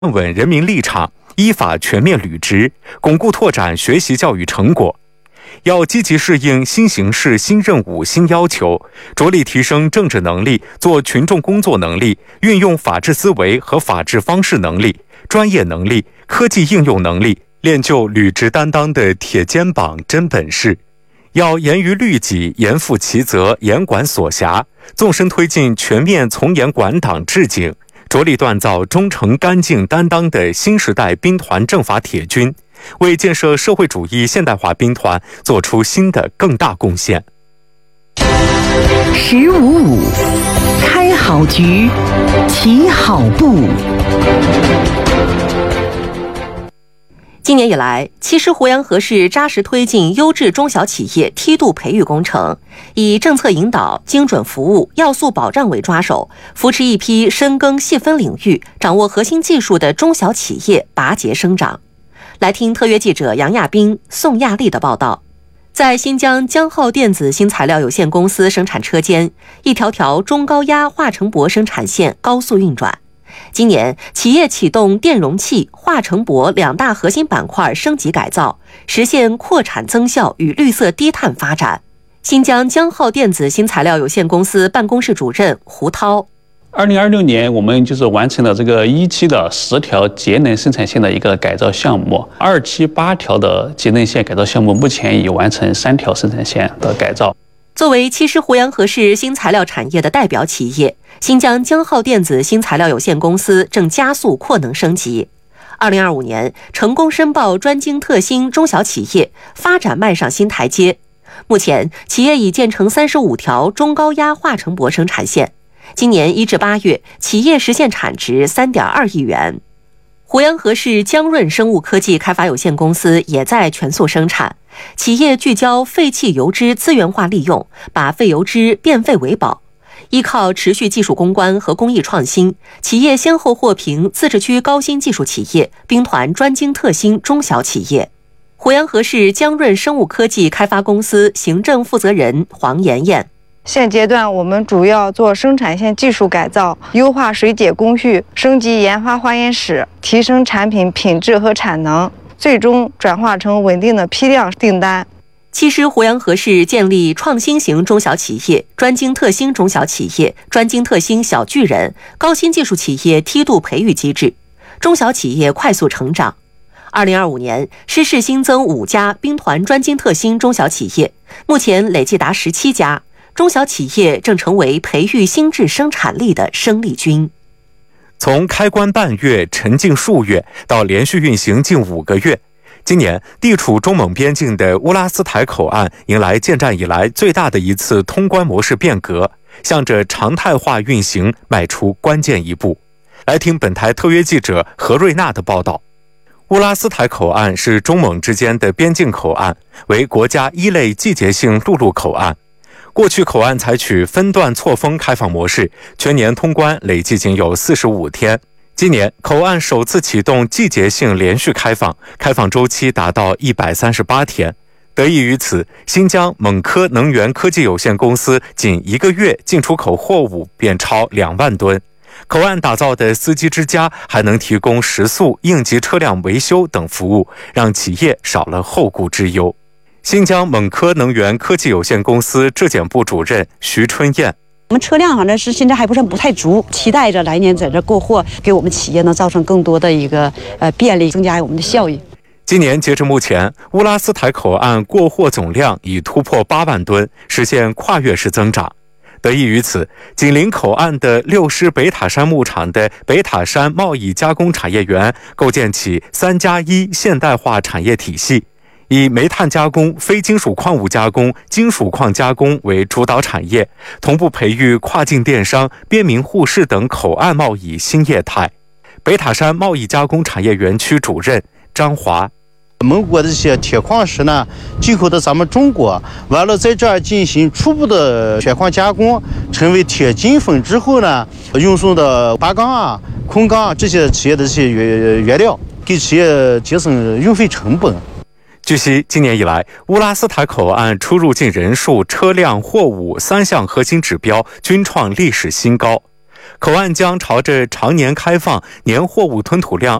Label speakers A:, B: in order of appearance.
A: 站稳人民立场，依法全面履职，巩固拓展学习教育成果。要积极适应新形势、新任务、新要求，着力提升政治能力、做群众工作能力、运用法治思维和法治方式能力、专业能力、科技应用能力，练就履职担当的铁肩膀、真本事。要严于律己、严负其责、严管所辖，纵深推进全面从严管党治警，着力锻造忠诚干净担当的新时代兵团政法铁军，为建设社会主义现代化兵团做出新的更大贡献。
B: 1055开好局，起好步。
C: 今年以来，其实鄱阳河市扎实推进优质中小企业梯度培育工程，以政策引导、精准服务、要素保障为抓手，扶持一批深耕细分领域、掌握核心技术的中小企业拔节生长。来听特约记者杨亚斌、宋亚丽的报道。在新疆江浩电子新材料有限公司生产车间，一条条中高压化成铂生产线高速运转。今年，企业启动电容器、化成铂两大核心板块升级改造，实现扩产增效与绿色低碳发展。新疆江浩电子新材料有限公司办公室主任胡涛
D: ：2026年，我们完成了这个1期的10条节能生产线的一个改造项目，2期8条的节能线改造项目，目前已完成3条生产线的改造。
C: 作为其实鄱阳河市新材料产业的代表企业，新疆江浩电子新材料有限公司正加速扩能升级。2025年成功申报专精特新中小企业，发展迈上新台阶。目前，企业已建成35条中高压化成铂生产线。今年1至8月，企业实现产值3.2亿元。鄱阳河市江润生物科技开发有限公司也在全速生产，企业聚焦废弃油脂资源化利用，把废油脂变废为宝。依靠持续技术攻关和工艺创新，企业先后获评自治区高新技术企业、兵团专精特新中小企业。鄱阳河市江润生物科技开发公司行政负责人黄妍妍：
E: 现阶段，我们主要做生产线技术改造，优化水解工序，升级研发化验室，提升产品品质和产能，最终转化成稳定的批量订单。
C: 其实鄱阳河市建立创新型中小企业、专精特新中小企业、专精特新小巨人、高新技术企业梯度培育机制，中小企业快速成长。2025年，市新增5家兵团专精特新中小企业，目前累计达17家。中小企业正成为培育新质生产力的生力军。
A: 从开关半月、沉浸数月到连续运行近5个月，今年地处中蒙边境的乌拉斯台口岸迎来建站以来最大的一次通关模式变革，向着常态化运行迈出关键一步。来听本台特约记者何瑞娜的报道。乌拉斯台口岸是中蒙之间的边境口岸，为国家1类季节性陆路口岸。过去口岸采取分段错峰开放模式，全年通关累计仅有45天。今年口岸首次启动季节性连续开放，开放周期达到138天。得益于此，新疆蒙科能源科技有限公司仅1个月进出口货物便超2万吨。口岸打造的司机之家还能提供食宿、应急车辆维修等服务，让企业少了后顾之忧。新疆蒙科能源科技有限公司质检部主任徐春燕：
F: 我们车辆反正是现在还不太足，期待着来年在这过货，给我们企业能造成更多的一个便利，增加我们的效益。
A: 今年截至目前，乌拉斯台口岸过货总量已突破8万吨，实现跨越式增长。得益于此，紧邻口岸的6师北塔山牧场的北塔山贸易加工产业园构建起3+1现代化产业体系，以煤炭加工、非金属矿物加工、金属矿加工为主导产业，同步培育跨境电商、边民互市等口岸贸易新业态。北塔山贸易加工产业园区主任张华：
G: 蒙古的这些铁矿石呢，进口到咱们中国，完了在这儿进行初步的铁矿加工，成为铁金粉之后呢，运送的轧钢啊、空钢啊这些企业的这些原料，给企业节省运费成本。
A: 据悉，今年以来，乌拉斯台口岸出入境人数、车辆、货物3项核心指标均创历史新高。 口岸将朝着常年开放、年货物吞吐量